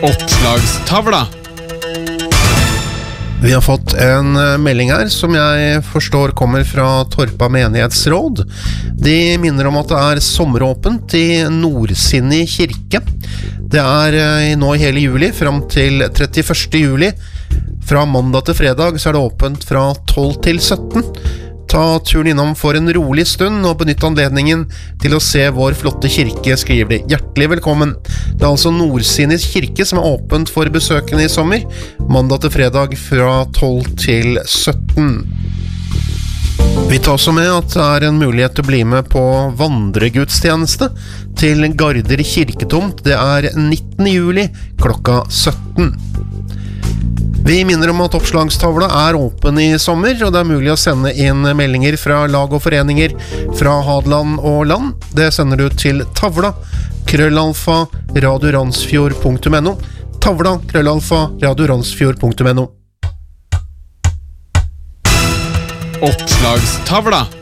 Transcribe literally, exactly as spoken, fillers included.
Oppslagstavla. Vi har fått en melding her som jeg forstår kommer fra Torpa menighetsråd. De minner om at det er sommeråpent i Nordsinni kirke. Det er nå i hele juli, frem til trettiførste juli. Fra mandag til fredag så er det åpent fra tolv til sytten. Ta turen innom for en rolig stund og benytt anledningen til å se vår flotte kirke, skriver de. Hjertelig velkommen. Det er altså Nordsinnis kirke som er åpent for besøkende i sommer, mandag til fredag fra tolv til sytten. Vi tar også med at det er en mulighet til å bli med på vandregudstjeneste til Garder kirketomt. Det er nittende juli klokka sytten. Vi minner om at oppslagstavla er åpen i sommer, og det er mulig å sende inn meldinger fra lag og foreninger fra Hadeland og land. Det sender du til tavla, krøllalfa, radioransfjord punktum no. Tavla, krøllalfa, radioransfjord punktum no. Oppslagstavla.